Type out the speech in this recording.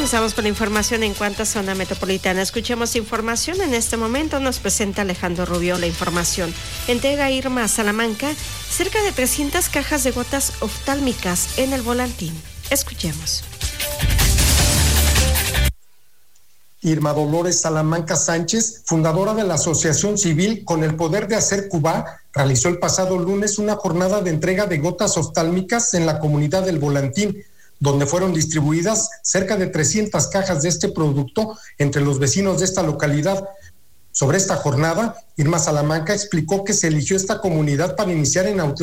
Comenzamos con la información en cuanto a zona metropolitana. Escuchemos información. En este momento nos presenta Alejandro Rubio la información. Entrega Irma Salamanca cerca de 300 cajas de gotas oftálmicas en el Volantín. Escuchemos. Irma Dolores Salamanca Sánchez, fundadora de la Asociación Civil Con el Poder de Hacer Cuba, realizó el pasado lunes una jornada de entrega de gotas oftálmicas en la comunidad del Volantín, donde fueron distribuidas cerca de 300 cajas de este producto entre los vecinos de esta localidad. Sobre esta jornada, Irma Salamanca explicó que se eligió esta comunidad para iniciar en